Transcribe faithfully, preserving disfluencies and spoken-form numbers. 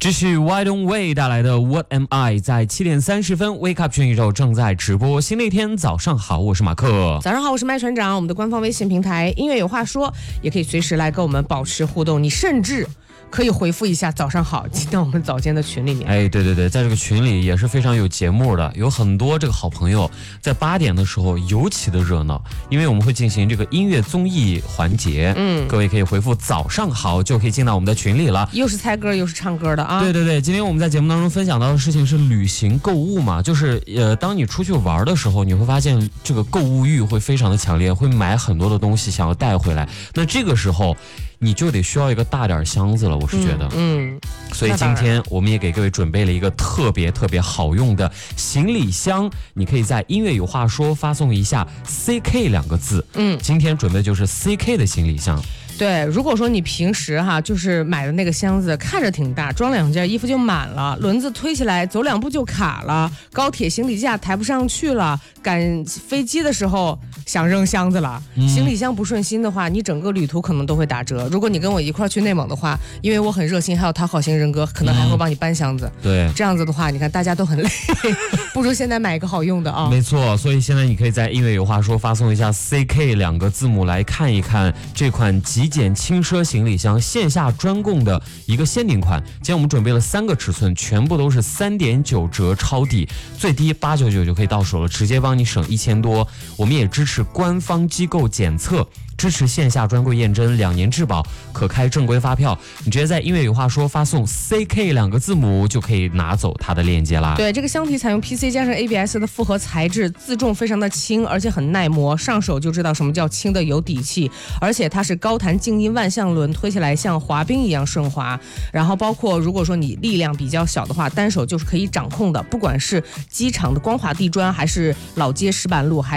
这是 Why Don't We 带来的 What Am I， 在七点三十分 Wake Up 全宇宙正在直播。新的一天早上好，我是马克。 早上好，我是麦船长。我们的官方微信平台音乐有话说，也可以随时来跟我们保持互动，你甚至可以回复一下早上好，进到我们早间的群里面。 哎，对对对，在这个群里也是非常有节目的，有很多这个好朋友在八点的时候尤其的热闹，因为我们会进行这个音乐综艺环节。嗯，各位可以回复早上好，就可以进到我们的群里了。 又是猜歌又是唱歌的啊！ 对对对，今天我们在节目当中分享到的事情是旅行购物嘛，就是呃，当你出去玩的时候，你会发现这个购物欲会非常的强烈，会买很多的东西想要带回来。那这个时候你就得需要一个大点箱子了，我是觉得。嗯，嗯所以今天我们也给各位准备了一个特别特别好用的行李箱，你可以在音乐有话说发送一下 C K 两个字。嗯，今天准备就是 C K 的行李箱。 对，如果说你平时哈就是买的那个箱子看着挺大，装两件衣服就满了，轮子推起来走两步就卡了，高铁行李架抬不上去了，赶飞机的时候想扔箱子了，嗯、行李箱不顺心的话，你整个旅途可能都会打折。如果你跟我一块去内蒙的话，因为我很热心，还有讨好型人格，可能还会帮你搬箱子。 嗯、对， 这样子的话，你看大家都很累，不如现在买一个好用的啊。 没错，所以现在你可以在音乐有话说发送一下 C K 两个字母来看一看这款极简轻奢行李箱线下专供的一个限定款。今天我们准备了三个尺寸，全部都是 三点九 折抄底，最低八百九十九就可以到手了，直接帮你省一千多。我们也支持官方机构检测，支持线下专柜验证，两年质保，可开正规发票。你直接在音乐有话说发送 C K 两个字母就可以拿走它的链接啦。 对，这个箱体采用 P C 加上 A B S 的复合材质，自重非常的轻，而且很耐磨，上手就知道什么叫轻的有底气。而且它是高弹静音万向轮，推起来像滑冰一样顺滑。然后包括如果说你力量比较小的话，单手就是可以掌控的，不管是机场的光滑地砖，还是老街石板路，还